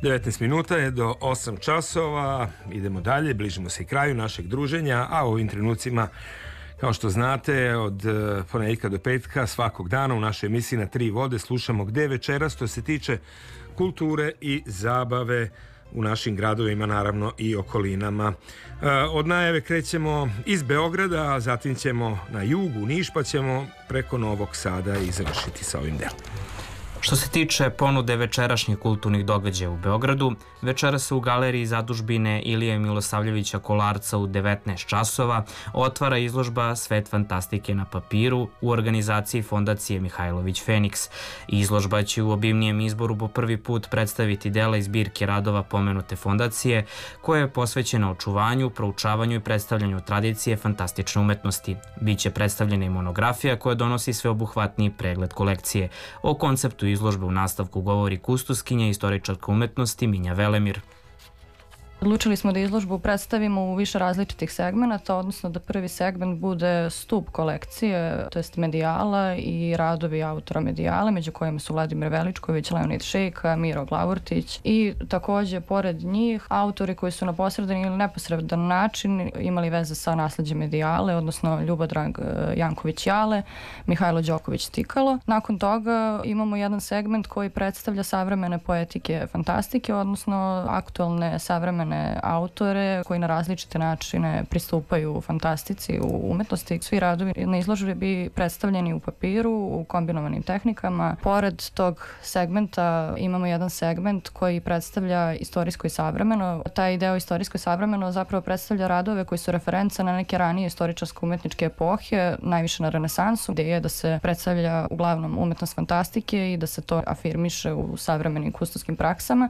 19 minuta je do 8 časova, idemo dalje, bližimo se i kraju našeg druženja, a u ovim trenucima, kao što znate, od ponedjeljka do petka svakog dana u našoj emisiji Na tri vode slušamo Gde večeras, što se tiče kulture i zabave u našim gradovima, naravno i okolinama. Od najave krećemo iz Beograda, a zatim ćemo na jugu Niš, pa ćemo preko Novog Sada i završiti sa ovim delom. Što se tiče ponude večerašnjih kulturnih događaja u Beogradu, večera se u galeriji zadužbine Ilije Milosavljevića Kolarca u 19 časova otvara izložba Svet fantastike na papiru u organizaciji Fondacije Mihajlović Feniks. Izložba će u obimnijem izboru po prvi put predstaviti dela iz zbirke radova pomenute fondacije, koja je posvećena očuvanju, proučavanju i predstavljanju tradicije fantastične umetnosti. Biće predstavljena i monografija koja donosi sveobuhvatniji pregled kolekcije. O konceptu izložbe u nastavku govori kustoskinja i istoričarka umetnosti Minja Velemir. Odlučili smo da izložbu predstavimo u više različitih segmenata, odnosno da prvi segment bude stup kolekcije, to jest medijala i radovi autora medijala, među kojima su Vladimir Veličković, Leonid Šejka, Miro Glavurtić i takođe pored njih autori koji su na posredan ili neposredan način imali veze sa nasleđem medijale, odnosno Ljubodrag Janković Jale, Mihajlo Đoković Tikalo. Nakon toga imamo jedan segment koji predstavlja savremene poetike fantastike, odnosno aktualne savremene autore koji na različite načine pristupaju fantastici u umetnosti. Svi radovi na izložbi bi predstavljeni u papiru, u kombinovanim tehnikama. Pored tog segmenta imamo jedan segment koji predstavlja istorijsko i savremeno. Taj deo istorijsko i savremeno zapravo predstavlja radove koji su referenca na neke ranije istoričarsko-umetničke epohe, najviše na renesansu, gde je da se predstavlja uglavnom umetnost fantastike i da se to afirmiše u savremenim kustoskim praksama.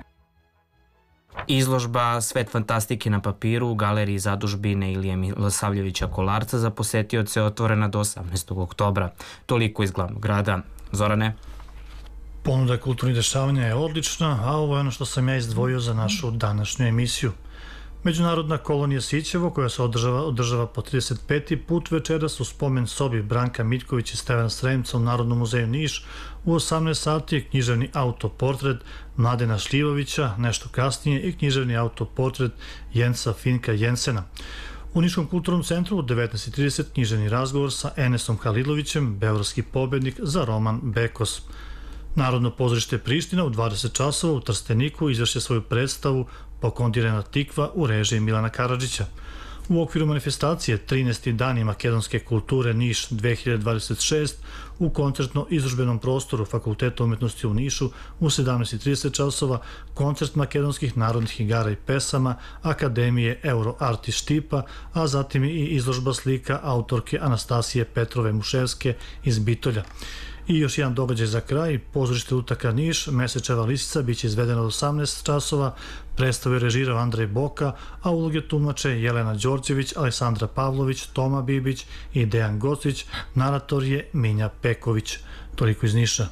Izložba Svet fantastike na papiru u galeriji zadužbine Ilije Milosavljevića Kolarca za posetioce je otvorena do 18. oktobra. Toliko iz glavnog grada. Zorane? Ponuda kulturnih dešavanja je odlična, a ovo je ono što sam ja izdvojio za našu današnju emisiju. Međunarodna kolonija Sićevo, koja se održava po 35. put večeras u spomen sobi Branka Miljković i Stevana Sremca u Narodnom muzeju Niš, u 18 sati je književni autoportret Mladena Šljivovića, nešto kasnije i književni autoportret Jensa Finka Jensena. U Niškom kulturnom centru u 19:30 književni razgovor sa Enesom Halilovićem, beogradski pobednik za roman Bekos. Narodno pozorište Priština u 20 časova u Trsteniku izvrše svoju predstavu Pokondirena tikva u režiji Milana Karadžića. U okviru manifestacije 13. dani makedonske kulture Niš 2026 u koncertno-izložbenom prostoru Fakulteta umetnosti u Nišu u 17:30 časova koncert makedonskih narodnih igara i pesama Akademije Euroart iz Štipa, a zatim i izložba slika autorke Anastasije Petrove Muševske iz Bitolja. I još jedan događaj za kraj, pozorište Utaka Niš, Mesečeva lisica biće izvedena od 18 časova, predstavu je režirao Andrej Boka, a uloge tumače Jelena Đorđević, Aleksandra Pavlović, Toma Bibić i Dejan Gocić, narator je Minja Peković. Toliko iz Niša.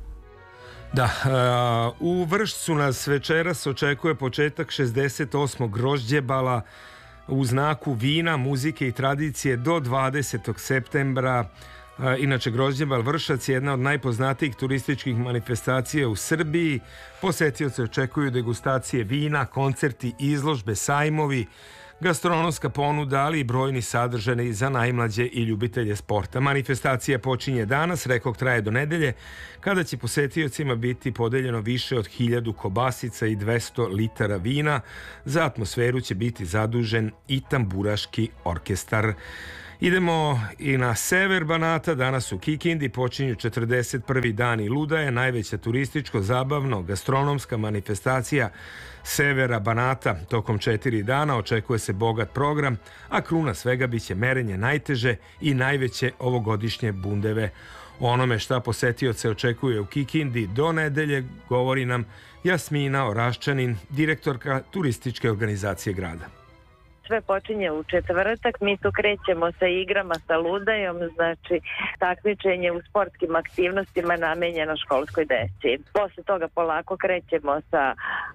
Da, u Vršcu nas večeras očekuje početak 68. grožđebala u znaku vina, muzike i tradicije do 20. septembra. Inače, Grožđebal Vršac je jedna od najpoznatijih turističkih manifestacija u Srbiji. Posetioce očekuju degustacije vina, koncerti, izložbe, sajmovi, gastronomska ponuda, ali i brojni sadržaji za najmlađe i ljubitelje sporta. Manifestacija počinje danas, rekoh traje do nedelje, kada će posetiocima biti podeljeno više od 1000 kobasica i 200 litara vina. Za atmosferu će biti zadužen i tamburaški orkestar. Idemo i na sever Banata, danas u Kikindi počinju 41. dani Ludaje, najveća turističko-zabavno gastronomska manifestacija severa Banata. Tokom 4 dana očekuje se bogat program, a kruna svega biće merenje najteže i najveće ovogodišnje bundeve. O onome šta posetioce očekuje u Kikindi do nedelje govori nam Jasmina Oraščanin, direktorka turističke organizacije grada. Sve počinje u četvrtak, mi tu krećemo sa igrama sa ludajom, znači takmičenje u sportskim aktivnostima namenjeno školskoj deci. Posle toga polako krećemo sa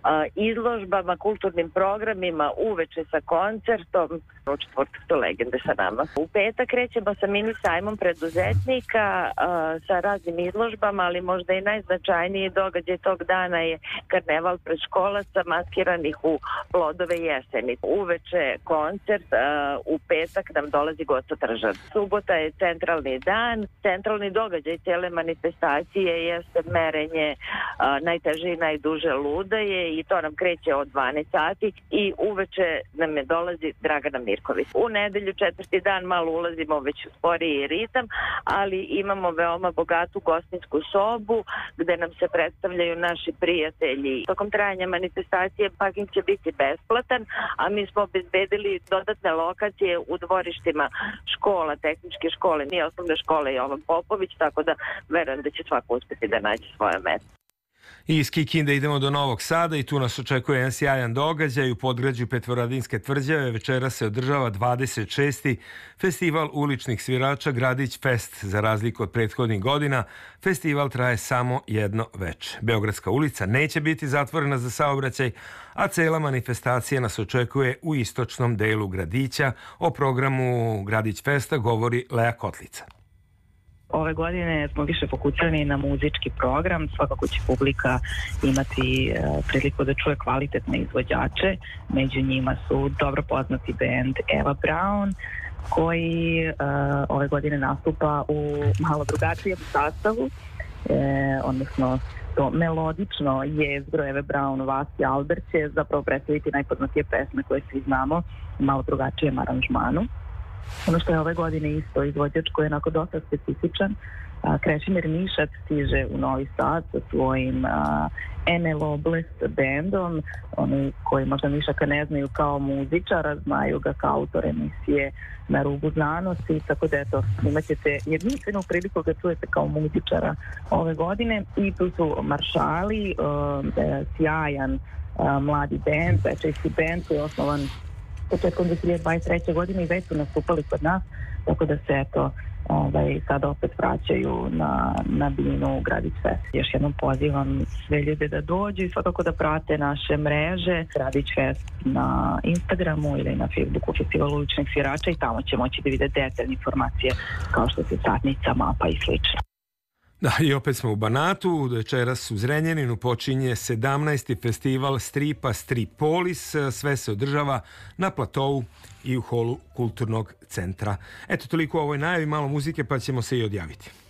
izložbama, kulturnim programima, uveče sa koncertom. U četvrtak su legende sa nama. U petak krećemo sa mini sajmom preduzetnika sa raznim izložbama, ali možda i najznačajniji događaj tog dana je karneval predškolaca maskiranih u plodove jeseni. Uveče koncert, u petak nam dolazi Goco Tržan. Subota je centralni dan. Centralni događaj cele manifestacije jeste merenje najteže i najduže ludaje i to nam kreće od 12 sati i uveče nam je dolazi Dragana Mirković. U nedelju, četvrti dan, malo ulazimo već u sporiji ritam, ali imamo veoma bogatu gostinsku sobu gde nam se predstavljaju naši prijatelji. Tokom trajanja manifestacije parking će biti besplatan, a mi smo obezbedili dodatne lokacije u dvorištima škola, tehničke škole, nije osnovne škole Jovan Popović, tako da verujem da će svako uspeti da nađe svoje mesto. I iz Kikinde idemo do Novog Sada i tu nas očekuje jedan sjajan događaj. U podgrađu Petrovaradinske tvrđave večera se održava 26. festival uličnih svirača Gradić Fest. Za razliku od prethodnih godina, festival traje samo jedno veče. Beogradska ulica neće biti zatvorena za saobraćaj, a cela manifestacija nas očekuje u istočnom delu gradića. O programu Gradić Festa govori Lea Kotlica. Ove godine smo više fokusirani na muzički program, svakako će publika imati priliku da čuje kvalitetne izvođače. Među njima su dobro poznati band Eva Brown, koji ove godine nastupa u malo drugačijem sastavu, odnosno to melodično jezgro Eve Brown, Vasi Albert će zapravo predstaviti najpoznatije pesme koje svi znamo u malo drugačijem aranžmanu. Ono što je ove godine isto izvođač koji je onako dosta specifičan, Krešimir Mišac stiže u Novi Sad sa svojim NL Oblast bandom, oni koji možda Mišaka ne znaju kao muzičara, znaju ga kao autor emisije Na rubu znanosti, tako da eto, imat ćete jedinstvenu priliku da čujete kao muzičara ove godine. I tu su Maršali, sjajan mladi band, večerski band koji je osnovan početkom 2023. godine i već su nastupali kod nas, tako da se eto sada opet vraćaju na binu Gradić Fest. Još jednom pozivam sve ljude da dođu i svakako da prate naše mreže Gradić Fest na Instagramu ili na Facebooku Festival uličnih svirača i tamo će moći da vide detaljne informacije kao što su satnica, mapa i slično. Da, i opet smo u Banatu, večeras u Zrenjaninu počinje 17. festival stripa Stripolis, sve se održava na platovu i u holu Kulturnog centra. Eto, toliko o ovoj najavi, malo muzike pa ćemo se i odjaviti.